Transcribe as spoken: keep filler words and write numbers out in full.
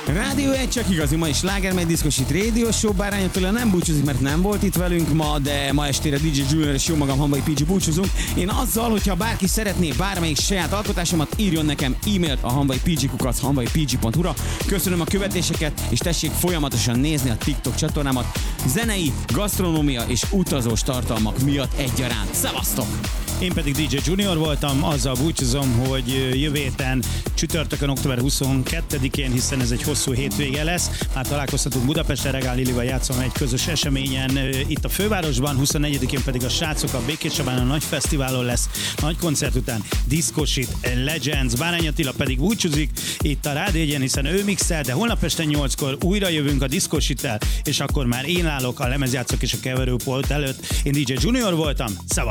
Rádió egy csak igazi, ma is sláger, megy diszkosít rádió show. Bárány Attila nem búcsúzik, mert nem volt itt velünk ma, de ma estére dé dzsé Junior és jó magam, Hamvai pé gé búcsúzunk. Én azzal, hogyha bárki szeretné bármelyik saját alkotásomat, írjon nekem e-mailt a hamvai pé gé kukac hamvai pé gé pont hu-ra. Köszönöm a követéseket, és tessék folyamatosan nézni a TikTok csatornámat zenei, gasztronómia és utazós tartalmak miatt egyaránt. Szevasztok! Én pedig dé dzsé Junior voltam, azzal búcsúzom, hogy jövő héten csütörtökön, október huszonkettedikén, hiszen ez egy hosszú hétvége lesz. Már találkozhatunk Budapesten, Regál Lilival játszom egy közös eseményen itt a fővárosban, huszonnegyedikén pedig a srácok a Békés Csabán a nagy fesztiválon lesz, nagy koncert után Discoshit Legends. Bárány Attila pedig búcsúzik itt a Rádió egyen, hiszen ő mixel, de holnap este nyolckor újra jövünk a Discoshittel, és akkor már én állok a lemezjátszók és a keverőpult előtt. Én dé dzsé Junior voltam, szavaz!